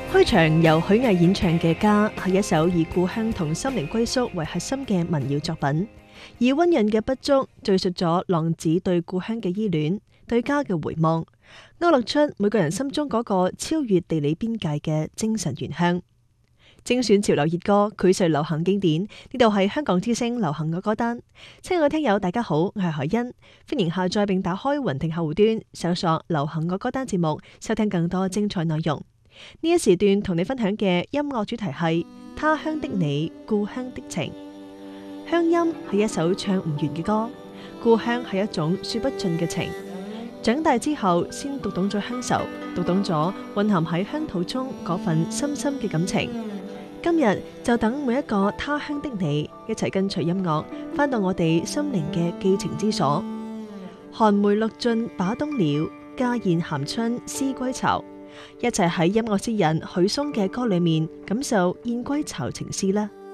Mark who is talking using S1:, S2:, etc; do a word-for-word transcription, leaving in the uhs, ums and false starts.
S1: 開場由許巍演唱嘅《家》係一首以故鄉同心靈歸宿為核心嘅民謠作品，以溫潤嘅筆觸敘述咗浪子對故鄉嘅依戀、對家嘅回望，勾勒出每個人心中嗰個超越地理邊界嘅精神原鄉。精選潮流熱歌，膾炙流行經典，呢度係香港之聲流行嘅歌單。親愛聽友大家好，我係海欣，歡迎下載並打開雲聽客戶端，搜索流行嘅歌單節目，收聽更多精彩內容。呢一時段同你分享嘅音樂主題係他鄉的你，故鄉的情。鄉音係一首唱唔完嘅歌，故鄉係一種說不盡嘅情。長大之後先讀懂咗鄉愁，讀懂咗蘊含喺鄉土中嗰份深深嘅感情。今日就等每一個他鄉的你，一齊跟隨音樂返到我哋心靈嘅寄情之所。寒梅錄盡把冬了，家燕含春思歸巢。一齊喺音樂詩人許嵩嘅歌裏面感受燕歸巢情思啦。